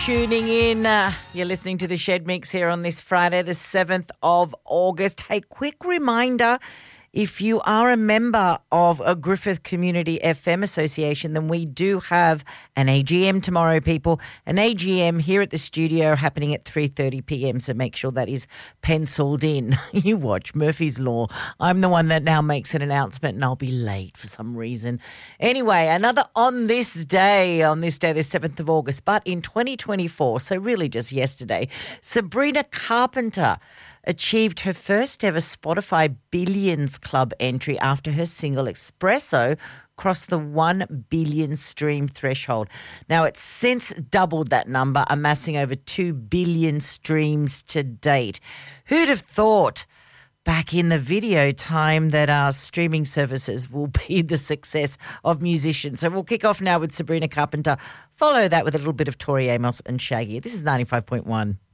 tuning in. You're listening to the Shed Mix here on this Friday, the 7th of August. Hey, quick reminder, if you are a member of a Griffith Community FM Association, then we do have an AGM tomorrow, people. An AGM here at the studio happening at 3:30 p.m, so make sure that is penciled in. You watch Murphy's Law. I'm the one that now makes an announcement and I'll be late for some reason. Anyway, another on this day, the 7th of August, but in 2024, so really just yesterday, Sabrina Carpenter achieved her first ever Spotify Billions Club entry after her single Espresso crossed the 1 billion stream threshold. Now, it's since doubled that number, amassing over 2 billion streams to date. Who'd have thought back in the video time that our streaming services will be the success of musicians? So we'll kick off now with Sabrina Carpenter. Follow that with a little bit of Tori Amos and Shaggy. This is 95.1.